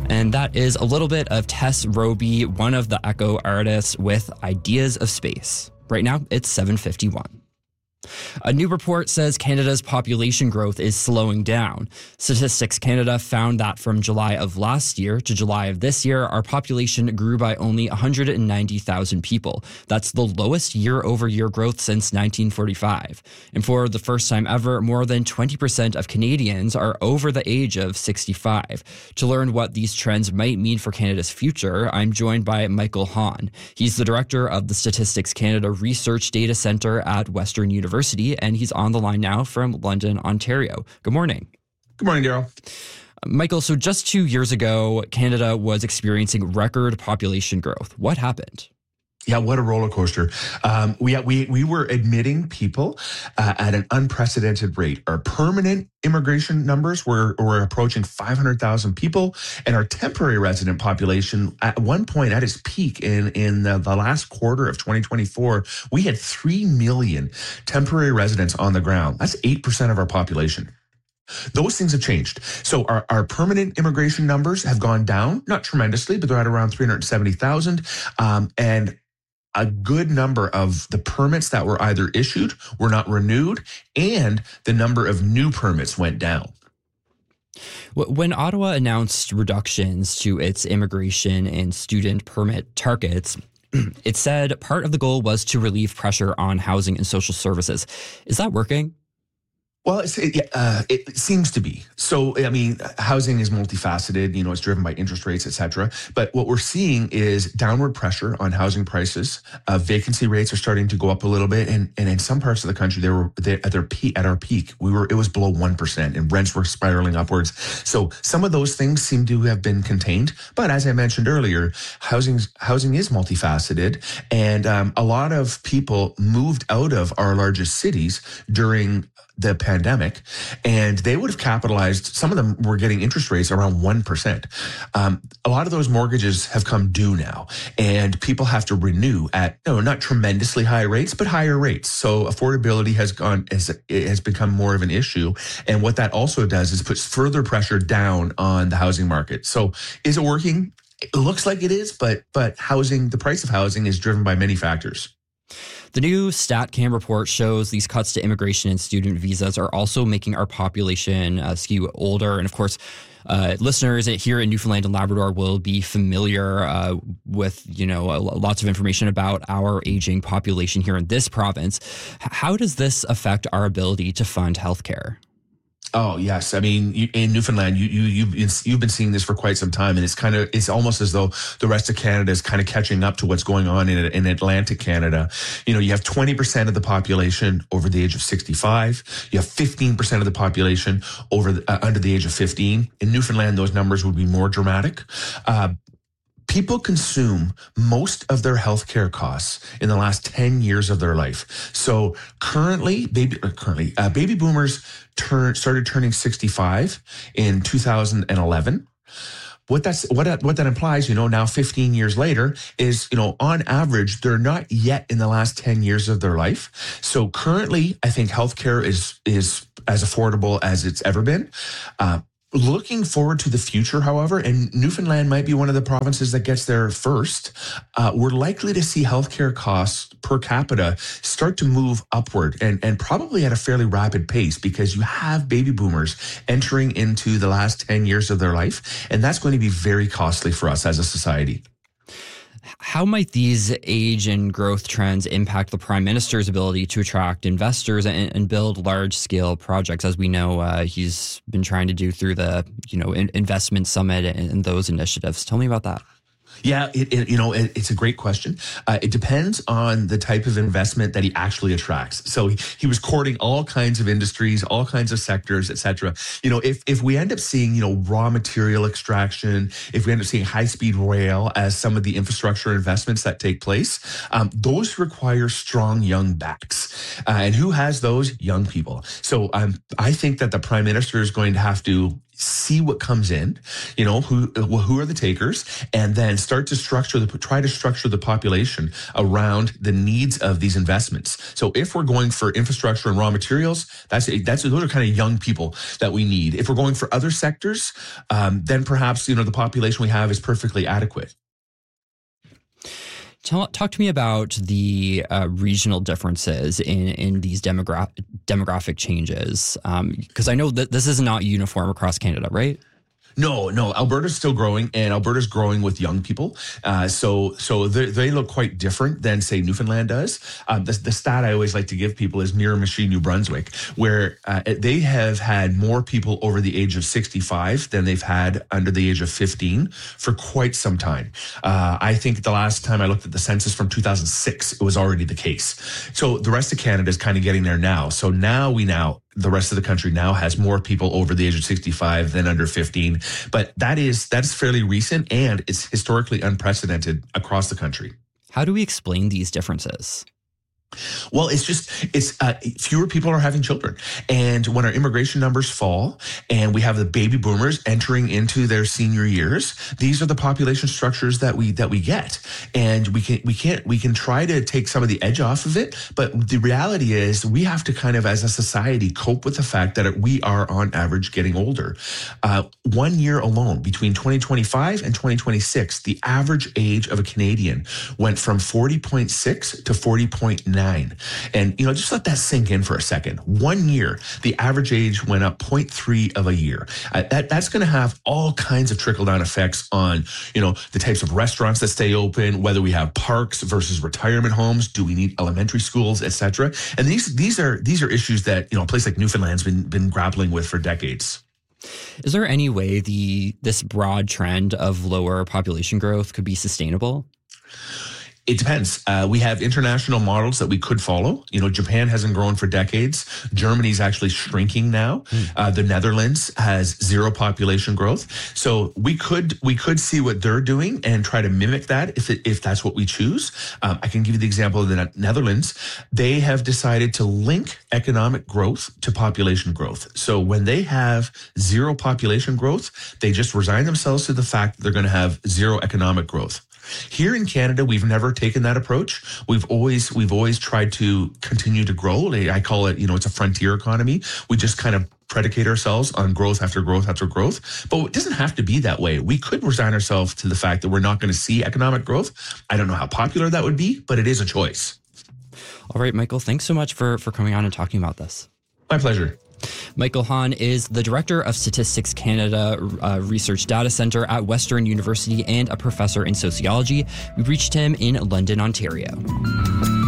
And that is a little bit of Tess Roby, one of the Echo artists, with Ideas of Space. Right now, it's 7:51. A new report says Canada's population growth is slowing down. Statistics Canada found that from July of last year to July of this year, our population grew by only 190,000 people. That's the lowest year-over-year growth since 1945. And for the first time ever, more than 20% of Canadians are over the age of 65. To learn what these trends might mean for Canada's future, I'm joined by Michael Hahn. He's the director of the Statistics Canada Research Data Centre at Western University, and he's on the line now from London, Ontario. Good morning. Good morning, Daryl. Michael, so just 2 years ago, Canada was experiencing record population growth. What happened? Yeah, what a roller coaster. We were admitting people at an unprecedented rate. Our permanent immigration numbers were approaching 500,000 people, and our temporary resident population at one point at its peak in the last quarter of 2024, we had 3 million temporary residents on the ground. That's 8% of our population. Those things have changed. So our permanent immigration numbers have gone down, not tremendously, but they're at around 370,000. And a good number of the permits that were either issued were not renewed, and the number of new permits went down. When Ottawa announced reductions to its immigration and student permit targets, it said part of the goal was to relieve pressure on housing and social services. Is that working? Well, it seems to be. So, I mean, housing is multifaceted, it's driven by interest rates, et cetera. But what we're seeing is downward pressure on housing prices. Vacancy rates are starting to go up a little bit. And in some parts of the country, at our peak, it was below 1%, and rents were spiraling upwards. So some of those things seem to have been contained. But as I mentioned earlier, housing is multifaceted. And a lot of people moved out of our largest cities during the pandemic, and they would have capitalized. Some of them were getting interest rates around 1%. A lot of those mortgages have come due now, and people have to renew at not tremendously high rates, but higher rates. So affordability has become more of an issue. And what that also does is puts further pressure down on the housing market. So is it working? It looks like it is, but the price of housing is driven by many factors. The new StatCan report shows these cuts to immigration and student visas are also making our population skew older. And of course, listeners here in Newfoundland and Labrador will be familiar with, lots of information about our aging population here in this province. How does this affect our ability to fund healthcare? Oh, yes. I mean, in Newfoundland, you've been seeing this for quite some time, and it's almost as though the rest of Canada is kind of catching up to what's going on in Atlantic Canada. You have 20% of the population over the age of 65. You have 15% of the population under the age of 15. In Newfoundland, those numbers would be more dramatic. People consume most of their healthcare costs in the last 10 years of their life. So currently, baby boomers started turning 65 in 2011. What that implies, now 15 years later is, on average, they're not yet in the last 10 years of their life. So currently, I think healthcare is as affordable as it's ever been. Looking forward to the future, however, and Newfoundland might be one of the provinces that gets there first, we're likely to see healthcare costs per capita start to move upward and probably at a fairly rapid pace, because you have baby boomers entering into the last 10 years of their life, and that's going to be very costly for us as a society. How might these age and growth trends impact the Prime Minister's ability to attract investors and build large-scale projects, as we know he's been trying to do through the investment summit and those initiatives? Tell me about that. Yeah, it's a great question. It depends on the type of investment that he actually attracts. So he was courting all kinds of industries, all kinds of sectors, et cetera. If we end up seeing, raw material extraction, if we end up seeing high-speed rail as some of the infrastructure investments that take place, those require strong young backs. And who has those? Young people. So I think that the Prime Minister is going to have to see what comes in, who are the takers, and then try to structure the population around the needs of these investments. So if we're going for infrastructure and raw materials, those are kind of young people that we need. If we're going for other sectors, then perhaps the population we have is perfectly adequate. Talk to me about the regional differences in these demographic changes, because I know that this is not uniform across Canada, right? No. Alberta's still growing, and Alberta's growing with young people. So they look quite different than, say, Newfoundland does. The stat I always like to give people is Miramichi, New Brunswick, where they have had more people over the age of 65 than they've had under the age of 15 for quite some time. I think the last time I looked at the census from 2006, it was already the case. So the rest of Canada is kind of getting there now. So the rest of the country now has more people over the age of 65 than under 15. But that's fairly recent, and it's historically unprecedented across the country. How do we explain these differences? Well, it's fewer people are having children. And when our immigration numbers fall and we have the baby boomers entering into their senior years, these are the population structures that we get. And we can try to take some of the edge off of it. But the reality is we have to kind of, as a society, cope with the fact that we are on average getting older. 1 year alone, between 2025 and 2026, the average age of a Canadian went from 40.6 to 40.9. And, just let that sink in for a second. 1 year, the average age went up 0.3 of a year. That's going to have all kinds of trickle-down effects on, the types of restaurants that stay open, whether we have parks versus retirement homes, do we need elementary schools, etc. And these are issues that, a place like Newfoundland's been grappling with for decades. Is there any way this broad trend of lower population growth could be sustainable? It depends. We have international models that we could follow. Japan hasn't grown for decades. Germany's actually shrinking now. The Netherlands has zero population growth. So we could see what they're doing and try to mimic that if that's what we choose. I can give you the example of the Netherlands. They have decided to link economic growth to population growth. So when they have zero population growth, they just resign themselves to the fact that they're going to have zero economic growth. Here in Canada, we've never taken that approach. We've always tried to continue to grow. I call it, it's a frontier economy. We just kind of predicate ourselves on growth after growth after growth. But it doesn't have to be that way. We could resign ourselves to the fact that we're not going to see economic growth. I don't know how popular that would be, but it is a choice. All right, Michael, thanks so much for coming on and talking about this. My pleasure. Michael Hahn is the Director of Statistics Canada Research Data Centre at Western University and a professor in sociology. We reached him in London, Ontario.